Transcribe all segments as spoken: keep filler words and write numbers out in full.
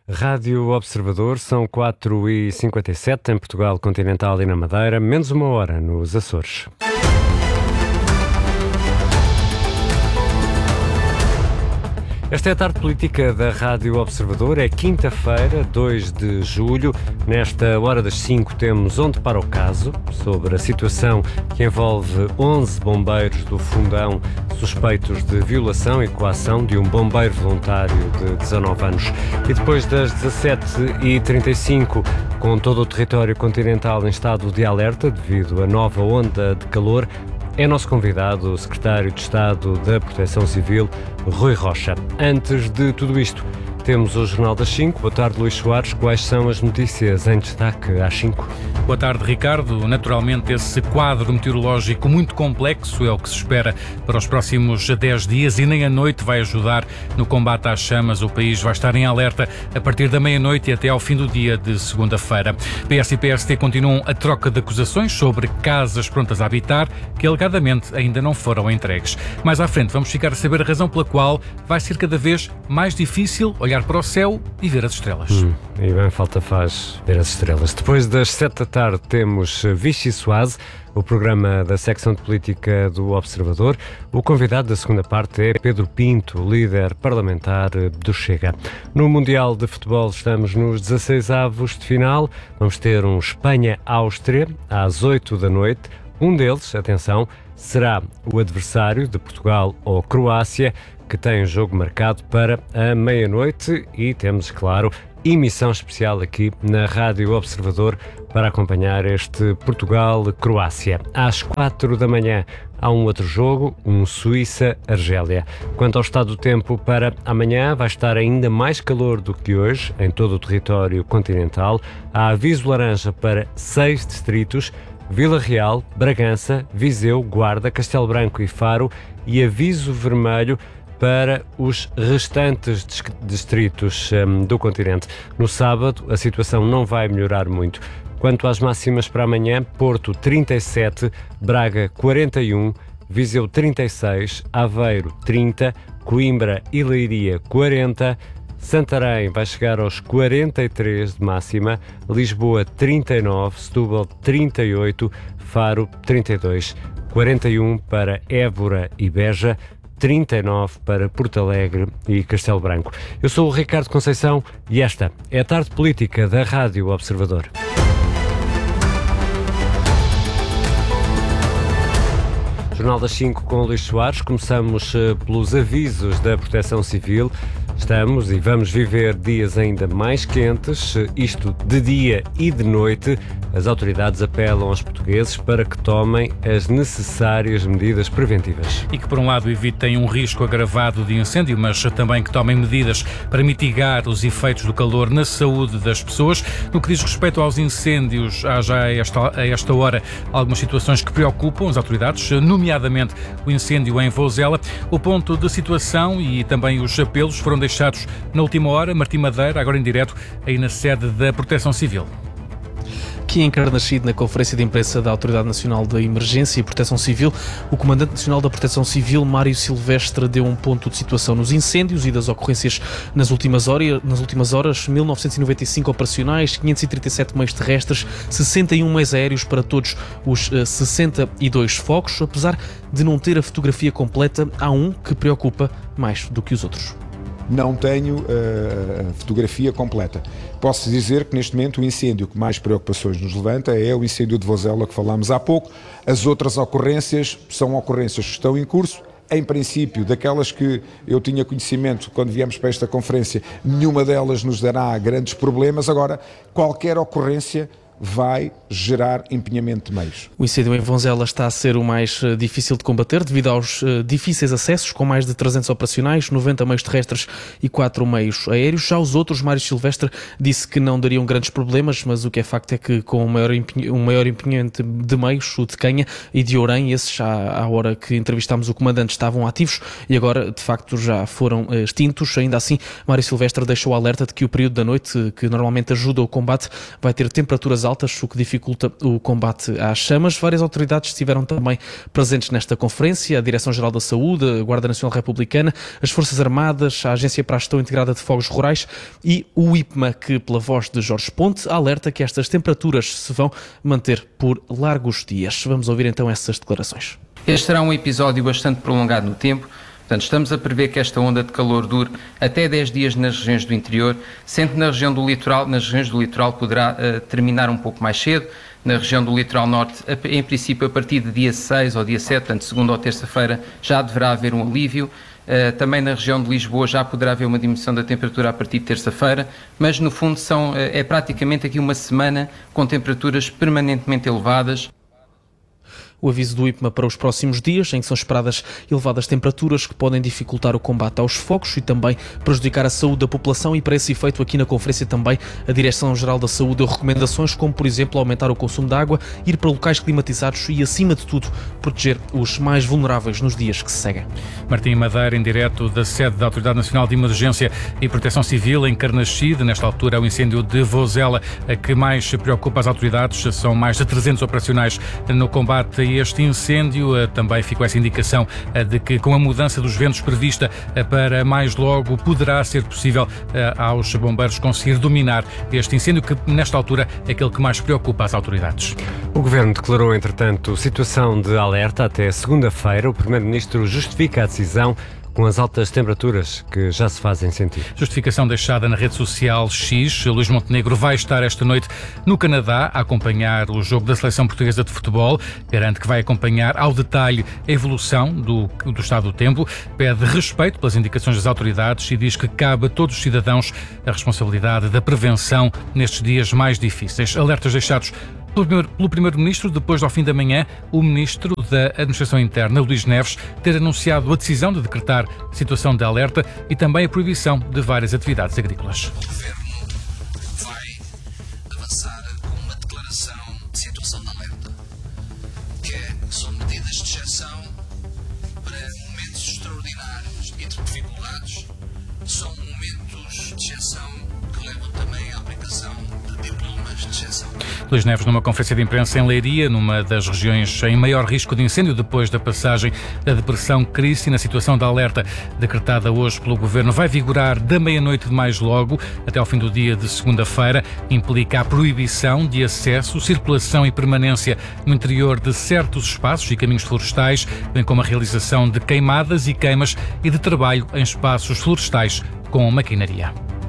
Rádio Observador, são quatro e cinquenta e sete em Portugal continental e na Madeira, menos uma hora nos Açores. Esta é a tarde política da Rádio Observador, é quinta-feira, dois de julho. Nesta hora das cinco temos Onde para o Caso, sobre a situação que envolve onze bombeiros do Fundão suspeitos de violação e coação de um bombeiro voluntário de dezanove anos. E depois das dezassete e trinta e cinco, com todo o território continental em estado de alerta devido à nova onda de calor, é nosso convidado o Secretário de Estado da Proteção Civil, Rui Rocha. Antes de tudo isto, temos o Jornal das cinco. Boa tarde, Luís Soares. Quais são as notícias em destaque às cinco? Boa tarde, Ricardo. Naturalmente, esse quadro meteorológico muito complexo é o que se espera para os próximos dez dias e nem a noite vai ajudar no combate às chamas. O país vai estar em alerta a partir da meia-noite e até ao fim do dia de segunda-feira. P S e P S T continuam a troca de acusações sobre casas prontas a habitar que alegadamente ainda não foram entregues. Mais à frente vamos ficar a saber a razão pela qual vai ser cada vez mais difícil olhar para o céu e ver as estrelas. Hum, e bem falta faz ver as estrelas. Depois das sete da tarde temos Vichy Soase, o programa da secção de política do Observador. O convidado da segunda parte é Pedro Pinto, líder parlamentar do Chega. No Mundial de Futebol estamos nos dezasseis avos de final. Vamos ter um Espanha-Áustria às oito da noite. Um deles, atenção, será o adversário de Portugal ou Croácia, que tem um jogo marcado para a meia-noite e temos, claro, emissão especial aqui na Rádio Observador para acompanhar este Portugal-Croácia. Às quatro da manhã há um outro jogo, um Suíça-Argélia. Quanto ao estado do tempo para amanhã, vai estar ainda mais calor do que hoje em todo o território continental. Há aviso laranja para seis distritos: Vila Real, Bragança, Viseu, Guarda, Castelo Branco e Faro, e aviso vermelho para os restantes distritos um, do continente. No sábado, a situação não vai melhorar muito. Quanto às máximas para amanhã, Porto trinta e sete, Braga quarenta e um, Viseu trinta e seis, Aveiro trinta, Coimbra e Leiria quarenta, Santarém vai chegar aos quarenta e três de máxima, Lisboa trinta e nove, Setúbal trinta e oito, Faro trinta e dois, quarenta e um para Évora e Beja, trinta e nove para Porto Alegre e Castelo Branco. Eu sou o Ricardo Conceição e esta é a tarde política da Rádio Observador. Jornal das cinco com o Luís Soares. Começamos uh, pelos avisos da Proteção Civil. Estamos e vamos viver dias ainda mais quentes, isto de dia e de noite. As autoridades apelam aos portugueses para que tomem as necessárias medidas preventivas. E que, por um lado, evitem um risco agravado de incêndio, mas também que tomem medidas para mitigar os efeitos do calor na saúde das pessoas. No que diz respeito aos incêndios, há já a esta, a esta hora algumas situações que preocupam as autoridades, nomeadamente o incêndio em Vozela. O ponto de situação e também os apelos foram deixados na última hora. Martim Madeira, agora em direto, aí na sede da Proteção Civil. Aqui em Carnaxide, na conferência de imprensa da Autoridade Nacional de Emergência e Proteção Civil, o Comandante Nacional da Proteção Civil, Mário Silvestre, deu um ponto de situação nos incêndios e das ocorrências nas últimas horas, nas últimas horas mil novecentos e noventa e cinco operacionais, quinhentos e trinta e sete meios terrestres, sessenta e um meios aéreos para todos os uh, sessenta e dois focos. Apesar de não ter a fotografia completa, há um que preocupa mais do que os outros. Não tenho uh, a fotografia completa. Posso dizer que neste momento o incêndio que mais preocupações nos levanta é o incêndio de Vozela que falámos há pouco. As outras ocorrências são ocorrências que estão em curso. Em princípio, daquelas que eu tinha conhecimento quando viemos para esta conferência, nenhuma delas nos dará grandes problemas. Agora, qualquer ocorrência vai gerar empenhamento de meios. O incêndio em Vozela está a ser o mais uh, difícil de combater devido aos uh, difíceis acessos, com mais de trezentos operacionais, noventa meios terrestres e quatro meios aéreos. Já os outros, Mário Silvestre disse que não dariam grandes problemas, mas o que é facto é que com um maior, empenho, um maior empenhamento de meios, o de Canha e de Orém, esses já à hora que entrevistámos o comandante estavam ativos e agora de facto já foram uh, extintos. Ainda assim, Mário Silvestre deixou o alerta de que o período da noite, que normalmente ajuda o combate, vai ter temperaturas temperaturas altas, o que dificulta o combate às chamas. Várias autoridades estiveram também presentes nesta conferência: a Direção-Geral da Saúde, a Guarda Nacional Republicana, as Forças Armadas, a Agência para a Gestão Integrada de Fogos Rurais e o I P M A, que, pela voz de Jorge Ponte, alerta que estas temperaturas se vão manter por largos dias. Vamos ouvir então essas declarações. Este será um episódio bastante prolongado no tempo. Portanto, estamos a prever que esta onda de calor dure até dez dias nas regiões do interior, sendo que na região do litoral, nas regiões do litoral poderá uh, terminar um pouco mais cedo. Na região do litoral norte, em princípio, a partir de dia seis ou dia sete, portanto, segunda ou terça-feira, já deverá haver um alívio. Uh, também na região de Lisboa já poderá haver uma diminuição da temperatura a partir de terça-feira, mas no fundo são, uh, é praticamente aqui uma semana com temperaturas permanentemente elevadas. O aviso do I P M A para os próximos dias, em que são esperadas elevadas temperaturas que podem dificultar o combate aos focos e também prejudicar a saúde da população, e para esse efeito aqui na conferência também a Direção-Geral da Saúde deu recomendações como, por exemplo, aumentar o consumo de água, ir para locais climatizados e, acima de tudo, proteger os mais vulneráveis nos dias que se seguem. Martim Madeira, em direto da sede da Autoridade Nacional de Emergência e Proteção Civil, em Carnaxide. Nesta altura, o incêndio de Vozela que mais preocupa as autoridades. São mais de trezentos operacionais no combate a este incêndio. Também ficou essa indicação de que, com a mudança dos ventos prevista para mais logo, poderá ser possível aos bombeiros conseguir dominar este incêndio, que nesta altura é aquele que mais preocupa as autoridades. O Governo declarou, entretanto, situação de alerta até segunda-feira. O Primeiro-Ministro justifica a decisão com as altas temperaturas que já se fazem sentir. Justificação deixada na rede social X. Luís Montenegro vai estar esta noite no Canadá a acompanhar o jogo da Seleção Portuguesa de Futebol. Garante que vai acompanhar ao detalhe a evolução do, do estado do tempo. Pede respeito pelas indicações das autoridades e diz que cabe a todos os cidadãos a responsabilidade da prevenção nestes dias mais difíceis. Alertas deixados pelo Primeiro-Ministro, depois do ao fim da manhã, o Ministro da Administração Interna, Luís Neves, ter anunciado a decisão de decretar situação de alerta e também a proibição de várias atividades agrícolas. O Governo vai avançar com uma declaração de situação de alerta, que é, são medidas de exceção para momentos extraordinários e de dificuldades. São momentos de exceção que levam também à aplicação de diplomas de exceção. Luís Neves, numa conferência de imprensa em Leiria, numa das regiões em maior risco de incêndio depois da passagem da depressão Cristi, na situação de alerta decretada hoje pelo Governo, vai vigorar da meia-noite de mais logo até ao fim do dia de segunda-feira. Implica a proibição de acesso, circulação e permanência no interior de certos espaços e caminhos florestais, bem como a realização de queimadas e queimas e de trabalho em espaços florestais com maquinaria.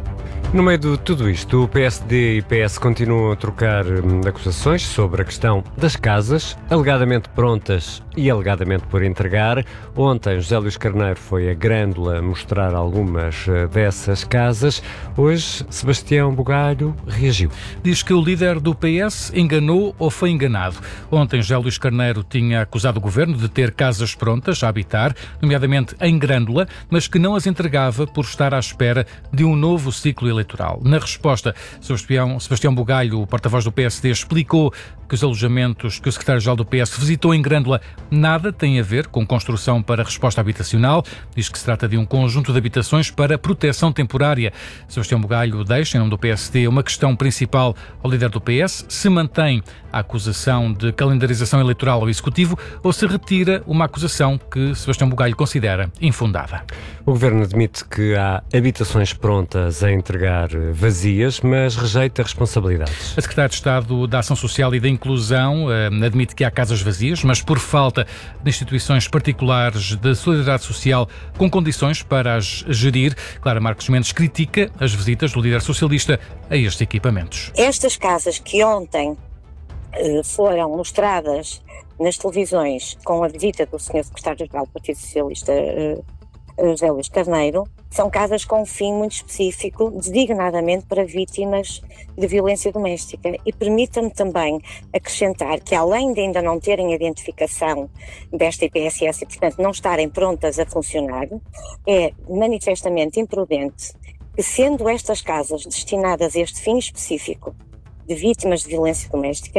No meio de tudo isto, o P S D e P S continuam a trocar hum, acusações sobre a questão das casas, alegadamente prontas e alegadamente por entregar. Ontem, José Luís Carneiro foi a Grândola mostrar algumas dessas casas. Hoje, Sebastião Bugalho reagiu. Diz que o líder do P S enganou ou foi enganado. Ontem, José Luís Carneiro tinha acusado o Governo de ter casas prontas a habitar, nomeadamente em Grândola, mas que não as entregava por estar à espera de um novo ciclo eleitoral. Na resposta, Sebastião, Sebastião Bugalho, o porta-voz do P S D, explicou que os alojamentos que o secretário-geral do P S visitou em Grândola nada têm a ver com construção para resposta habitacional. Diz que se trata de um conjunto de habitações para proteção temporária. Sebastião Bugalho deixa, em nome do P S D, uma questão principal ao líder do P S: se mantém a acusação de calendarização eleitoral ao Executivo ou se retira uma acusação que Sebastião Bugalho considera infundada. O Governo admite que há habitações prontas a entregar vazias, mas rejeita responsabilidades. A Secretária de Estado da Ação Social e da Inclusão eh, admite que há casas vazias, mas por falta de instituições particulares de solidariedade social com condições para as gerir. Clara Marques Mendes critica as visitas do líder socialista a estes equipamentos. Estas casas que ontem eh, foram mostradas nas televisões com a visita do senhor Secretário-Geral do Partido Socialista, eh, José Luís Carneiro, são casas com um fim muito específico, designadamente para vítimas de violência doméstica. E permita-me também acrescentar que, além de ainda não terem a identificação desta I P S S e, portanto, não estarem prontas a funcionar, é manifestamente imprudente que, sendo estas casas destinadas a este fim específico de vítimas de violência doméstica,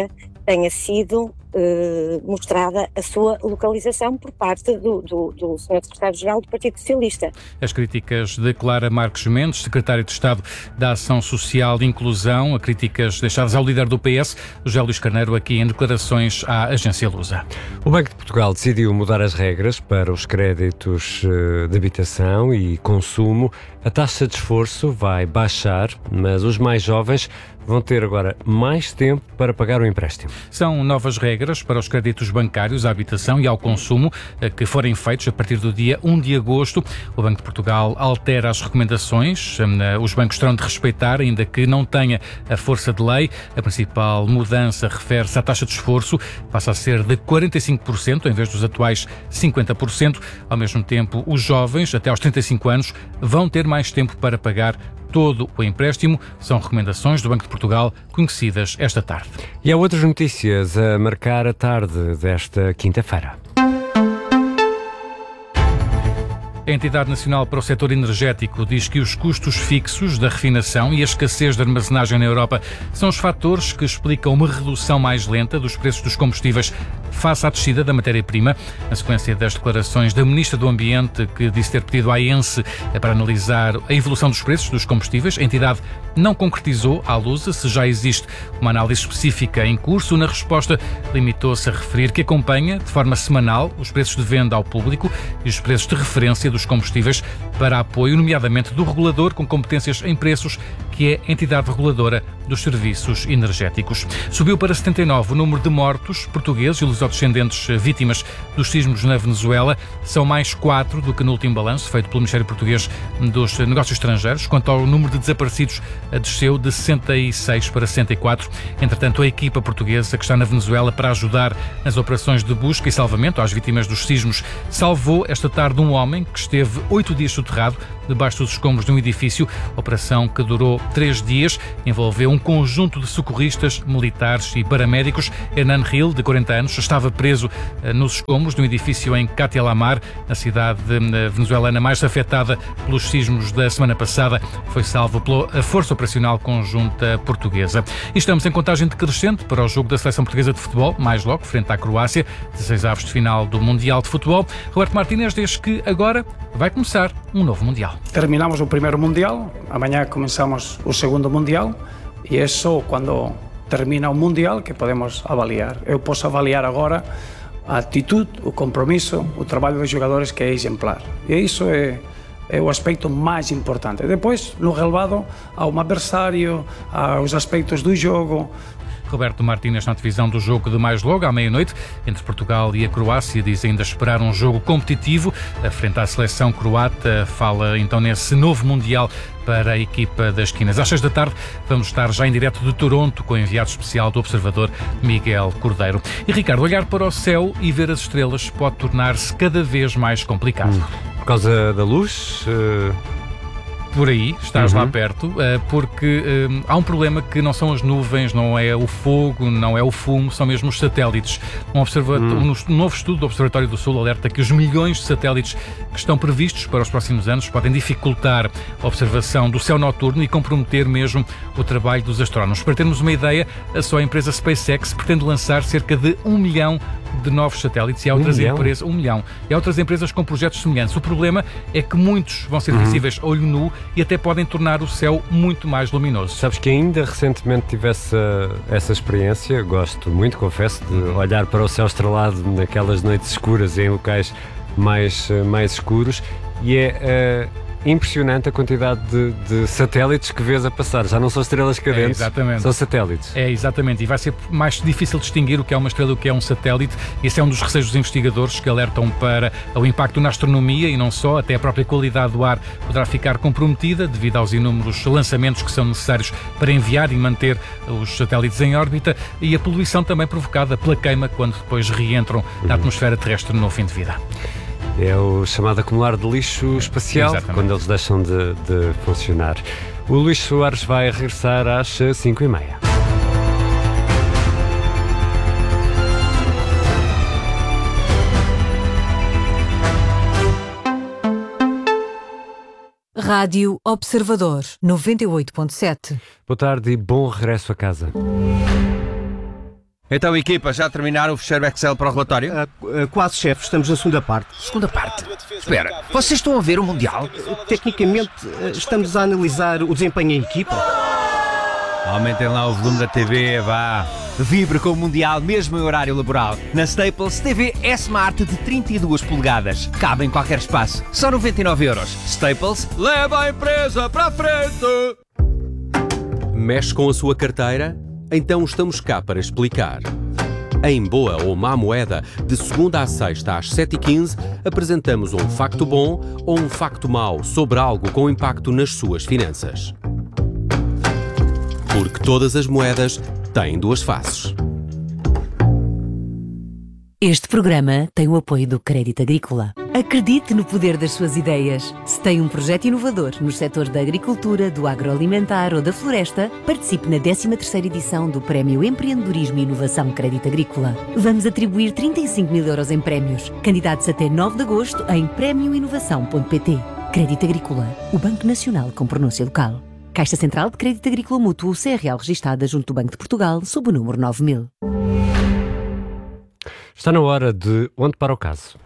tenha sido eh, mostrada a sua localização por parte do, do, do senhor Secretário-Geral do Partido Socialista. As críticas de Clara Marques Mendes, Secretária de Estado da Ação Social e Inclusão, a críticas deixadas ao líder do P S, José Luís Carneiro, aqui em declarações à agência Lusa. O Banco de Portugal decidiu mudar as regras para os créditos de habitação e consumo. A taxa de esforço vai baixar, mas os mais jovens vão ter agora mais tempo para pagar o empréstimo. São novas regras para os créditos bancários à habitação e ao consumo que forem feitos a partir do dia primeiro de agosto. O Banco de Portugal altera as recomendações. Os bancos terão de respeitar, ainda que não tenha a força de lei. A principal mudança refere-se à taxa de esforço. Passa a ser de quarenta e cinco por cento em vez dos atuais cinquenta por cento. Ao mesmo tempo, os jovens, até aos trinta e cinco anos, vão ter mais tempo para pagar todo o empréstimo. São recomendações do Banco de Portugal conhecidas esta tarde. E há outras notícias a marcar a tarde desta quinta-feira. A Entidade Nacional para o Setor Energético diz que os custos fixos da refinação e a escassez de armazenagem na Europa são os fatores que explicam uma redução mais lenta dos preços dos combustíveis face à descida da matéria-prima, na sequência das declarações da Ministra do Ambiente, que disse ter pedido à AENSE para analisar a evolução dos preços dos combustíveis. A entidade não concretizou à Lusa se já existe uma análise específica em curso. Na resposta, limitou-se a referir que acompanha de forma semanal os preços de venda ao público e os preços de referência dos combustíveis para apoio, nomeadamente do regulador com competências em preços, que é a entidade reguladora dos serviços energéticos. Subiu para setenta e nove o número de mortos portugueses e lusodescendentes vítimas dos sismos na Venezuela. São mais quatro do que no último balanço feito pelo Ministério Português dos Negócios Estrangeiros. Quanto ao número de desaparecidos, desceu de sessenta e seis para sessenta e quatro. Entretanto, a equipa portuguesa que está na Venezuela para ajudar nas operações de busca e salvamento às vítimas dos sismos salvou esta tarde um homem que esteve oito dias soterrado debaixo dos escombros de um edifício. Operação que durou três dias, envolveu um conjunto de socorristas, militares e paramédicos. Hernan Hill, de quarenta anos, estava preso nos escombros de um edifício em Catialamar, na cidade venezuelana mais afetada pelos sismos da semana passada. Foi salvo pela Força Operacional Conjunta Portuguesa. E estamos em contagem decrescente para o jogo da Seleção Portuguesa de Futebol, mais logo, frente à Croácia, dezesseis avos de final do Mundial de Futebol. Roberto Martínez diz que agora vai começar um novo Mundial. Terminamos o primeiro Mundial, amanhã começamos o segundo Mundial e é só quando termina o Mundial que podemos avaliar. Eu posso avaliar agora a atitude, o compromisso, o trabalho dos jogadores, que é exemplar. E isso é, é o aspecto mais importante. Depois, no relevado ao adversário, aos aspectos do jogo. Roberto Martínez na divisão do jogo de mais logo, à meia-noite, entre Portugal e a Croácia, diz ainda esperar um jogo competitivo. Frente à seleção croata, fala então nesse novo Mundial para a equipa das esquinas. Às seis da tarde vamos estar já em direto de Toronto com o enviado especial do Observador, Miguel Cordeiro. E Ricardo, olhar para o céu e ver as estrelas pode tornar-se cada vez mais complicado. Hum. Por causa da luz... Uh... Por aí, estás uhum. lá perto, porque um, há um problema que não são as nuvens, não é o fogo, não é o fumo, são mesmo os satélites. Um, observa- uhum. um novo estudo do Observatório do Sul alerta que os milhões de satélites que estão previstos para os próximos anos podem dificultar a observação do céu noturno e comprometer mesmo o trabalho dos astrónomos. Para termos uma ideia, a só a empresa SpaceX pretende lançar cerca de um milhão de novos satélites e há outras um empresas, um milhão, e há outras empresas com projetos semelhantes. O problema é que muitos vão ser uhum. visíveis a olho nu e até podem tornar o céu muito mais luminoso. Sabes que ainda recentemente tive essa, essa experiência, gosto muito, confesso, de olhar para o céu estrelado naquelas noites escuras em locais mais, mais escuros e é... Uh, impressionante a quantidade de, de satélites que vês a passar. Já não são estrelas cadentes, é, são satélites. É, exatamente. E vai ser mais difícil distinguir o que é uma estrela e o que é um satélite. Esse é um dos receios dos investigadores que alertam para o impacto na astronomia e não só, até a própria qualidade do ar poderá ficar comprometida devido aos inúmeros lançamentos que são necessários para enviar e manter os satélites em órbita e a poluição também provocada pela queima quando depois reentram na atmosfera terrestre no fim de vida. É o chamado acumular de lixo espacial, exatamente, quando eles deixam de, de funcionar. O Luís Soares vai regressar às cinco e meia. Rádio Observador, noventa e oito ponto sete. Boa tarde e bom regresso a casa. Então, equipa, já terminaram o fecheiro Excel para o relatório? Uh, uh, quase, chefe. Estamos na segunda parte. Segunda parte? Espera, vocês estão a ver o Mundial? Uh, tecnicamente, uh, estamos a analisar o desempenho em equipa. Aumentem lá o volume da T V, vá. Vibre com o Mundial mesmo em horário laboral. Na Staples, T V S-Smart de trinta e duas polegadas. Cabe em qualquer espaço. Só noventa e nove euros. Staples, leva a empresa para a frente! Mexe com a sua carteira? Então estamos cá para explicar. Em Boa ou Má Moeda, de segunda à sexta às sete e quinze, apresentamos um facto bom ou um facto mau sobre algo com impacto nas suas finanças. Porque todas as moedas têm duas faces. Este programa tem o apoio do Crédito Agrícola. Acredite no poder das suas ideias. Se tem um projeto inovador nos setores da agricultura, do agroalimentar ou da floresta, participe na décima terceira edição do Prémio Empreendedorismo e Inovação Crédito Agrícola. Vamos atribuir trinta e cinco mil euros em prémios. Candidatos até nove de agosto em prémio inovação ponto pt. Crédito Agrícola, o Banco Nacional com pronúncia local. Caixa Central de Crédito Agrícola Mútuo, C R L registada junto do Banco de Portugal, sob o número nove mil. Está na hora de Onde para o Caso.